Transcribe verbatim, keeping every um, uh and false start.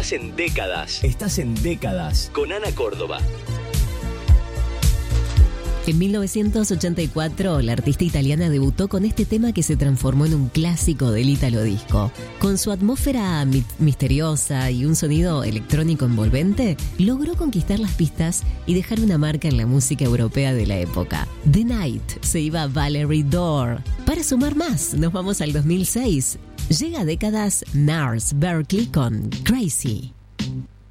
Estás en Décadas. Estás en Décadas. Con Ana Córdoba. En mil novecientos ochenta y cuatro, la artista italiana debutó con este tema que se transformó en un clásico del Italo Disco. Con su atmósfera mi- misteriosa y un sonido electrónico envolvente, logró conquistar las pistas y dejar una marca en la música europea de la época. The Night se iba Valerie Dorr. Para sumar más, nos vamos al dos mil seis. Llega a Décadas Nars Berkeley con Crazy.